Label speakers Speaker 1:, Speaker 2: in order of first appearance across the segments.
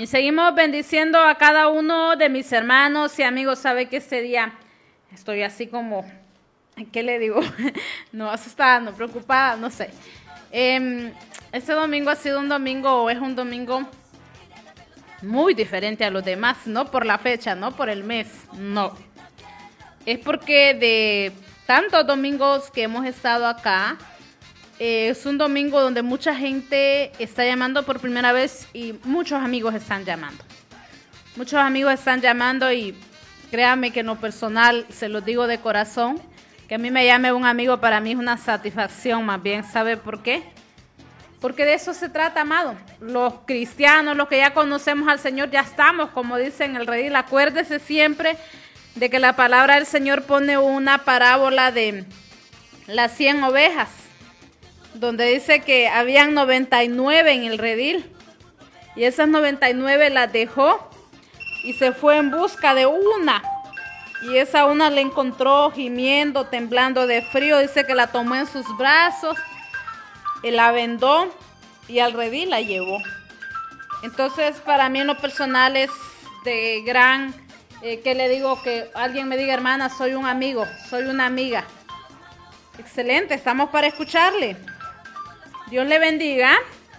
Speaker 1: Y seguimos bendiciendo a cada uno de mis hermanos y amigos. Sabe que este día estoy así como, ¿qué le digo? No asustada, no preocupada, no sé. Este domingo ha sido un domingo, o es un domingo muy diferente a los demás, no por la fecha, no por el mes, no. Es porque de tantos domingos que hemos estado acá, es un domingo donde mucha gente está llamando por primera vez y muchos amigos están llamando. Muchos amigos están llamando y créanme que en lo personal, se los digo de corazón, que a mí me llame un amigo para mí es una satisfacción más bien. ¿Sabe por qué? Porque de eso se trata, amado. Los cristianos, los que ya conocemos al Señor, ya estamos, como dice en el redil. Acuérdese siempre de que la palabra del Señor pone una parábola de las 100 ovejas, donde dice que habían 99 en el redil, y esas 99 las dejó y se fue en busca de una. Y esa una la encontró gimiendo, temblando de frío. Dice que la tomó en sus brazos, y la vendó y al redil la llevó. Entonces, para mí en lo personal es de gran, que le digo, que alguien me diga, hermana, soy un amigo, soy una amiga. Excelente, estamos para escucharle. Dios le bendiga.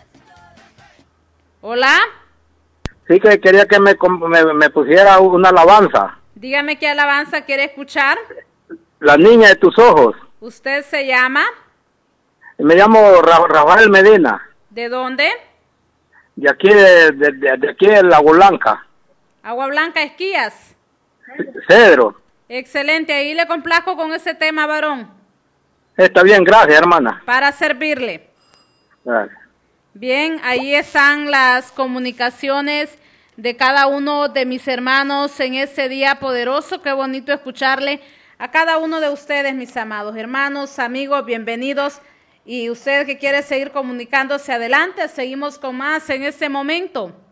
Speaker 1: Hola.
Speaker 2: Sí, que quería que me pusiera una alabanza.
Speaker 1: Dígame qué alabanza quiere escuchar.
Speaker 2: La niña de tus ojos.
Speaker 1: ¿Usted se llama?
Speaker 2: Me llamo Rafael Medina.
Speaker 1: ¿De dónde?
Speaker 2: De aquí, de aquí de Agua Blanca.
Speaker 1: Agua Blanca, Esquías.
Speaker 2: Cedro.
Speaker 1: Excelente, ahí le complazco con ese tema, varón.
Speaker 2: Está bien, gracias, hermana.
Speaker 1: Para servirle.
Speaker 2: Gracias.
Speaker 1: Bien, ahí están las comunicaciones de cada uno de mis hermanos en este día poderoso. Qué bonito escucharle a cada uno de ustedes, mis amados hermanos, amigos, bienvenidos. Y usted que quiere seguir comunicándose, adelante, seguimos con más en este momento.